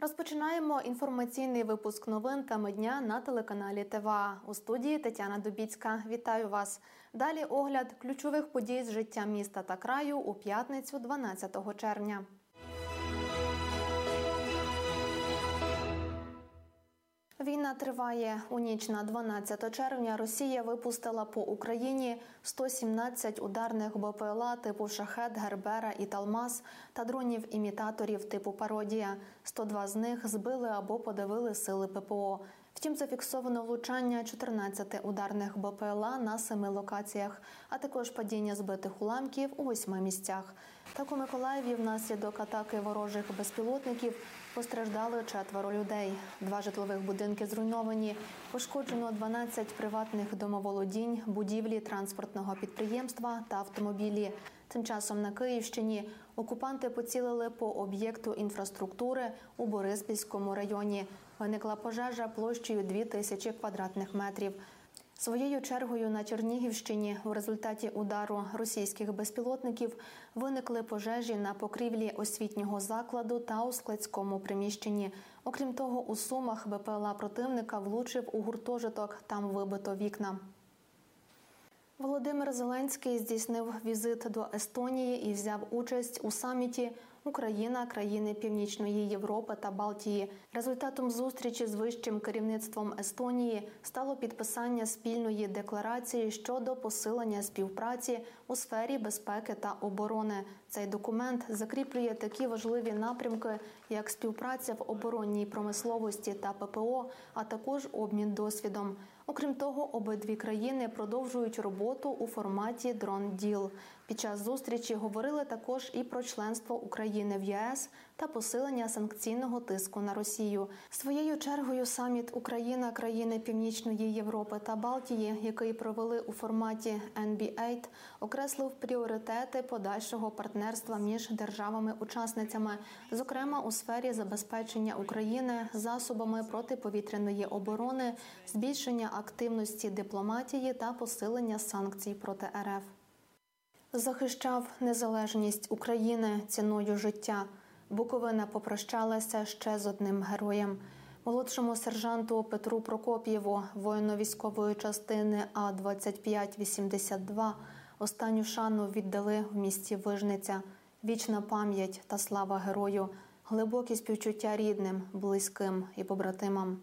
Розпочинаємо інформаційний випуск новин теми дня на телеканалі ТВА. У студії Тетяна Дубіцька. Вітаю вас. Далі огляд ключових подій з життя міста та краю у п'ятницю 12 червня. Війна триває. У ніч на 12 червня Росія випустила по Україні 117 ударних БПЛА типу «Шахед», «Гербера» і «Талмаз» та дронів-імітаторів типу «Пародія». 102 з них збили або подавили сили ППО. Втім, зафіксовано влучання 14 ударних БПЛА на 7 локаціях, а також падіння збитих уламків у 8 місцях. Так у Миколаєві внаслідок атаки ворожих безпілотників постраждали 4 людей. 2 житлових будинки зруйновані, пошкоджено 12 приватних домоволодінь, будівлі транспортного підприємства та автомобілі. Тим часом на Київщині окупанти поцілили по об'єкту інфраструктури у Бориспільському районі. Виникла пожежа площею 2000 квадратних метрів. Своєю чергою на Чернігівщині в результаті удару російських безпілотників виникли пожежі на покрівлі освітнього закладу та у складському приміщенні. Окрім того, у Сумах БПЛА противника влучив у гуртожиток, там вибито вікна. Володимир Зеленський здійснив візит до Естонії і взяв участь у саміті «Україна – країни Північної Європи та Балтії». Результатом зустрічі з вищим керівництвом Естонії стало підписання спільної декларації щодо посилення співпраці у сфері безпеки та оборони. Цей документ закріплює такі важливі напрямки, як співпраця в оборонній промисловості та ППО, а також обмін досвідом. Окрім того, обидві країни продовжують роботу у форматі «Дрон-діл». Під час зустрічі говорили також і про членство України в ЄС та посилення санкційного тиску на Росію. Своєю чергою саміт «Україна – країни Північної Європи та Балтії», який провели у форматі NB8, окреслив пріоритети подальшого партнерства між державами-учасницями, зокрема у сфері забезпечення України засобами протиповітряної оборони, збільшення активності дипломатії та посилення санкцій проти РФ. Захищав незалежність України ціною життя. Буковина попрощалася ще з одним героєм. Молодшому сержанту Петру Прокоп'єву, воїну військової частини А-2582, останню шану віддали в місті Вижниця. Вічна пам'ять та слава герою, глибокі співчуття рідним, близьким і побратимам.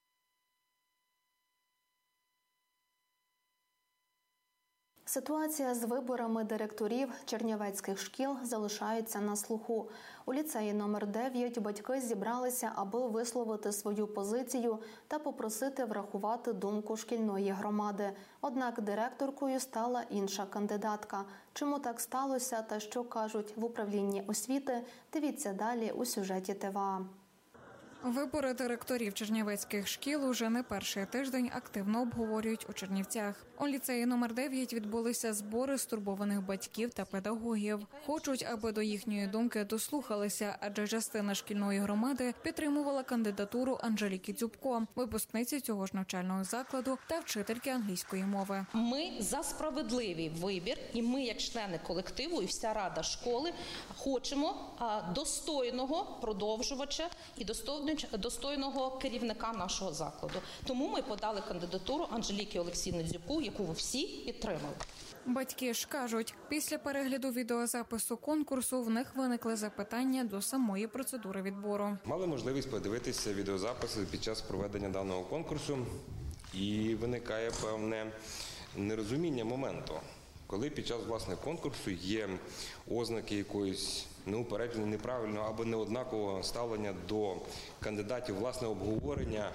Ситуація з виборами директорів чернівецьких шкіл залишається на слуху. У ліцеї номер 9 батьки зібралися, аби висловити свою позицію та попросити врахувати думку шкільної громади. Однак директоркою стала інша кандидатка. Чому так сталося та що кажуть в управлінні освіти, дивіться далі у сюжеті ТВА. Вибори директорів чернівецьких шкіл уже не перший тиждень активно обговорюють у Чернівцях. У ліцеї номер 9 відбулися збори стурбованих батьків та педагогів. Хочуть, аби до їхньої думки дослухалися, адже частина шкільної громади підтримувала кандидатуру Анжеліки Дзюбко, випускниці цього ж навчального закладу та вчительки англійської мови. Ми за справедливий вибір, і ми, як члени колективу, і вся рада школи, хочемо достойного продовжувача і достойного керівника нашого закладу. Тому ми подали кандидатуру Анжеліки Олексіївни Дзюбко, яку ви всі підтримали. Батьки ж кажуть, після перегляду відеозапису конкурсу в них виникли запитання до самої процедури відбору. Мали можливість подивитися відеозаписи під час проведення даного конкурсу, і виникає певне нерозуміння моменту. Коли під час, власне, конкурсу є ознаки якоїсь неупередженого, неправильного або неоднакового ставлення до кандидатів, власне, обговорення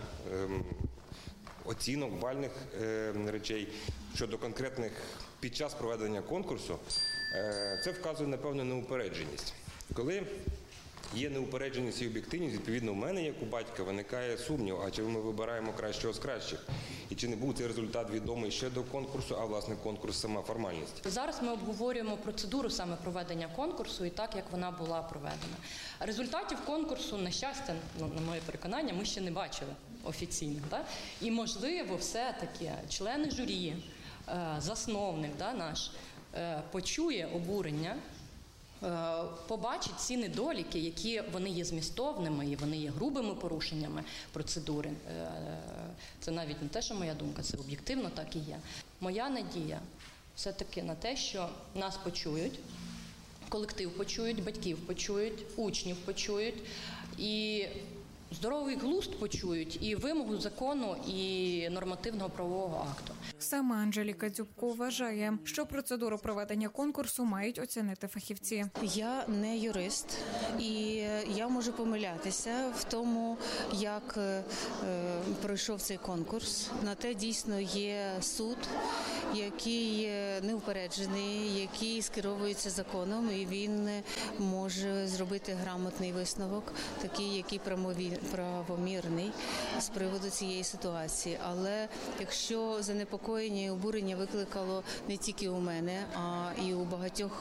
оцінок, бальних речей щодо конкретних під час проведення конкурсу, це вказує на певну неупередженість. Коли є неупередженість і об'єктивність, відповідно, в мене, як у батька, виникає сумнів, а чи ми вибираємо кращого з кращих? І чи не був цей результат відомий ще до конкурсу, а, власне, конкурс – сама формальність? Зараз ми обговорюємо процедуру саме проведення конкурсу і так, як вона була проведена. Результатів конкурсу, на щастя, на моє переконання, ми ще не бачили офіційно. Так? І, можливо, все-таки члени журі, засновник наш, почує обурення побачить ці недоліки, які вони є змістовними і вони є грубими порушеннями процедури. Це навіть не те, що моя думка, це об'єктивно так і є. Моя надія все-таки на те, що нас почують, колектив почують, батьків почують, учнів почують і здоровий глузд почують, і вимогу закону, і нормативного правового акту. Сама Анжеліка Дзюбко вважає, що процедуру проведення конкурсу мають оцінити фахівці. Я не юрист, і я можу помилятися в тому, як пройшов цей конкурс. На те дійсно є суд, який неупереджений, який скеровується законом, і він може зробити грамотний висновок, такий, який правомірний з приводу цієї ситуації. Але якщо занепокоєння і обурення викликало не тільки у мене, а і у багатьох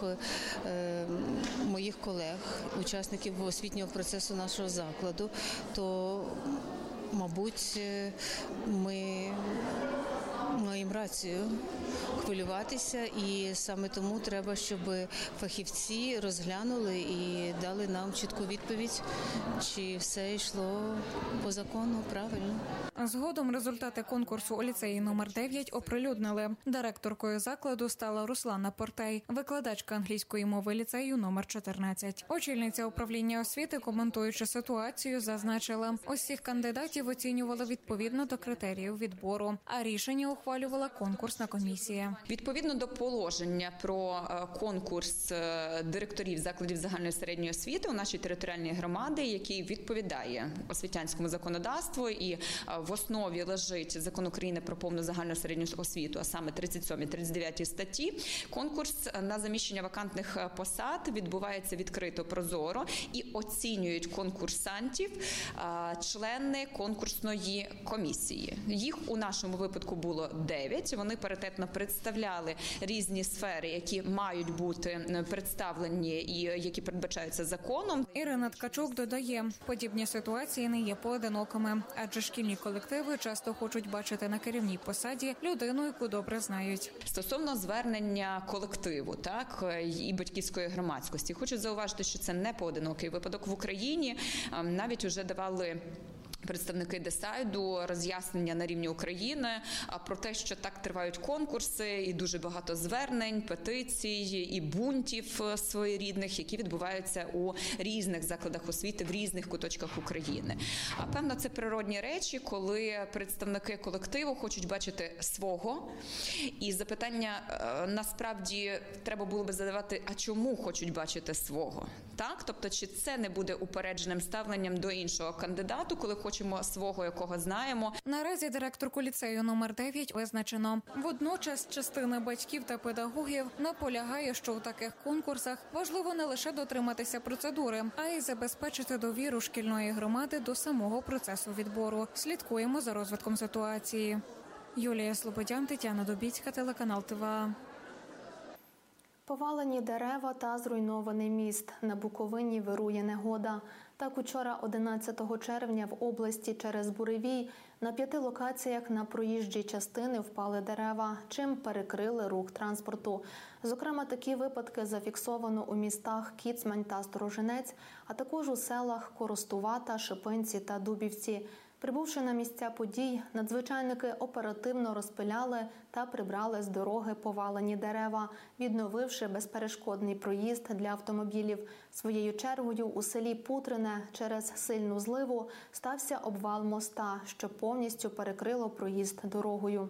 моїх колег, учасників освітнього процесу нашого закладу, то, мабуть, ми маємо рацію хвилюватися, і саме тому треба, щоб фахівці розглянули і дали нам чітку відповідь, чи все йшло по закону правильно. Згодом результати конкурсу у ліцеї номер 9 оприлюднили. Директоркою закладу стала Руслана Портей, викладачка англійської мови ліцею номер 14. Очільниця управління освіти, коментуючи ситуацію, зазначила, усіх кандидатів оцінювали відповідно до критеріїв відбору, а рішення ухвалювала конкурсна комісія. Відповідно до положення про конкурс директорів закладів загальної середньої освіти у нашій територіальній громаді, який відповідає освітянському законодавству, і в основі лежить Закон України про повну загальну середню освіту, а саме 37-39 статті, конкурс на заміщення вакантних посад відбувається відкрито, прозоро, і оцінюють конкурсантів члени конкурсної комісії. Їх у нашому випадку було 9. Вони паритетно представляли різні сфери, які мають бути представлені і які передбачаються законом. Ірина Ткачук додає, подібні ситуації не є поодинокими, адже шкільні колективи часто хочуть бачити на керівній посаді людину, яку добре знають. Стосовно звернення колективу, так, і батьківської громадськості, хочу зауважити, що це не поодинокий випадок в Україні. Навіть уже давали представники Десайду роз'яснення на рівні України про те, що так тривають конкурси, і дуже багато звернень, петицій і бунтів своєрідних, які відбуваються у різних закладах освіти в різних куточках України. А певно, це природні речі, коли представники колективу хочуть бачити свого, і запитання насправді треба було би задавати, а чому хочуть бачити свого? Так? Тобто, чи це не буде упередженим ставленням до іншого кандидату, коли хочемо свого, якого знаємо. Наразі директорку ліцею номер 9 визначено. Водночас частина батьків та педагогів наполягає, що у таких конкурсах важливо не лише дотриматися процедури, а й забезпечити довіру шкільної громади до самого процесу відбору. Слідкуємо за розвитком ситуації. Юлія Слободян, Тетяна Дубіцька, телеканал ТВА. Повалені дерева та зруйнований міст. На Буковині вирує негода. Так, учора, 11 червня, в області через буревій на 5 локаціях на проїжджій частини впали дерева, чим перекрили рух транспорту. Зокрема, такі випадки зафіксовано у містах Кіцмань та Сторожинець, а також у селах Коростувата, Шипинці та Дубівці. Прибувши на місця подій, надзвичайники оперативно розпиляли та прибрали з дороги повалені дерева, відновивши безперешкодний проїзд для автомобілів. Своєю чергою у селі Путрине через сильну зливу стався обвал моста, що повністю перекрило проїзд дорогою.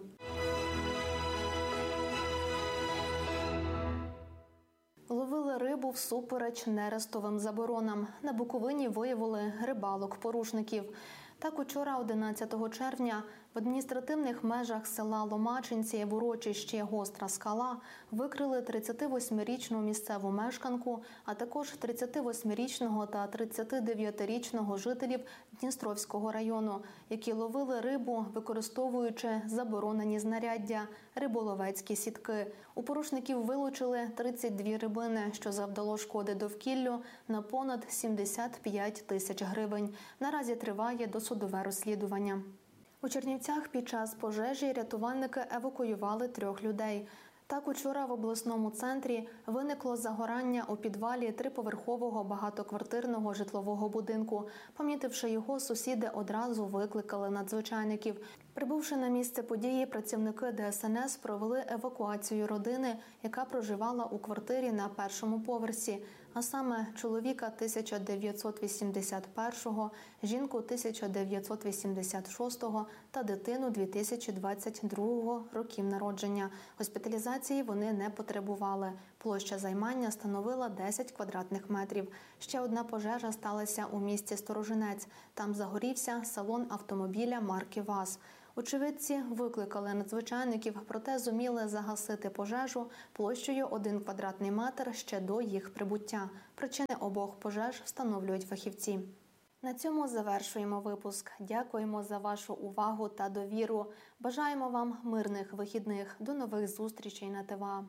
Ловили рибу всупереч нерестовим заборонам. На Буковині виявили рибалок-порушників. Так, учора, 11 червня, в адміністративних межах села Ломачинці в урочищі Гостра Скала викрили 38-річну місцеву мешканку, а також 38-річного та 39-річного жителів Дністровського району, які ловили рибу, використовуючи заборонені знаряддя – риболовецькі сітки. У порушників вилучили 32 рибини, що завдало шкоди довкіллю на понад 75 тисяч гривень. Наразі триває досудове розслідування. У Чернівцях під час пожежі рятувальники евакуювали 3 людей. Так, учора в обласному центрі виникло загорання у підвалі триповерхового багатоквартирного житлового будинку. Помітивши його, сусіди одразу викликали надзвичайників. Прибувши на місце події, працівники ДСНС провели евакуацію родини, яка проживала у квартирі на першому поверсі, а саме чоловіка 1981-го, жінку 1986-го та дитину 2022 років народження. Госпіталізації вони не потребували. Площа займання становила 10 квадратних метрів. Ще одна пожежа сталася у місті Сторожинець. Там загорівся салон автомобіля марки ВАЗ. Очевидці викликали надзвичайників, проте зуміли загасити пожежу площею 1 квадратний метр ще до їх прибуття. Причини обох пожеж встановлюють фахівці. На цьому завершуємо випуск. Дякуємо за вашу увагу та довіру. Бажаємо вам мирних вихідних. До нових зустрічей на ТВА.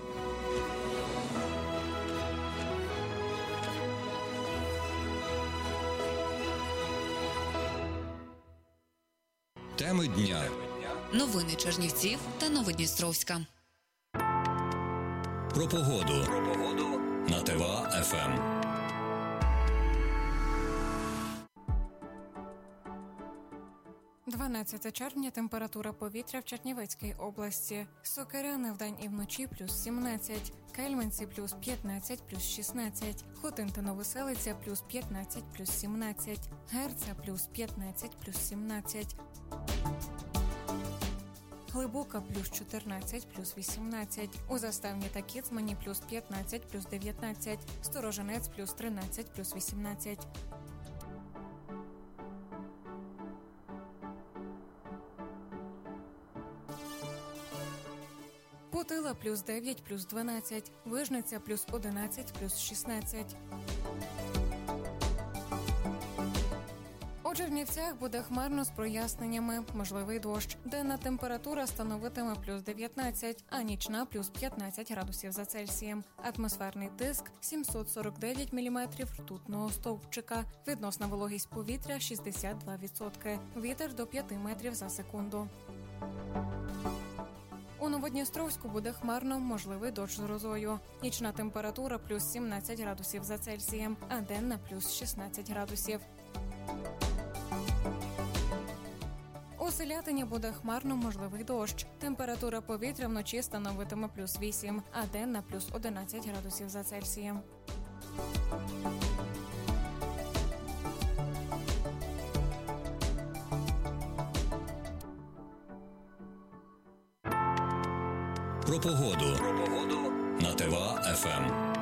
Теми дня. Новини Чернівців та Новодністровська. Про погоду. На ТВА-ФМ. 12 червня, температура повітря в Чернівецькій області. Сокиряни вдень і вночі плюс 17, Кельменці плюс 15, плюс 16, Хотин та Новоселиця плюс 15, плюс 17, Герця плюс 15, плюс 17, Глибока плюс 14, плюс 18, у Заставні та Кіцмані плюс 15, плюс 19, Сторожинець плюс 13, плюс 18. Путила плюс 9, плюс 12, Вижниця плюс 11, плюс 16. У Чернівцях буде хмарно з проясненнями, можливий дощ. Денна температура становитиме плюс 19, а нічна плюс 15 градусів за Цельсієм. Атмосферний тиск 749 міліметрів ртутного стовпчика. Відносна вологість повітря 62%. Вітер до 5 метрів за секунду. У Новодністровську буде хмарно, можливий дощ з грозою. Нічна температура плюс 17 градусів за Цельсієм, а денна плюс 16 градусів. У Селятині буде хмарно, можливий дощ. Температура повітря вночі становитиме плюс 8, а денна плюс 11 градусів за Цельсієм. Про погоду. На ТВА-ФМ.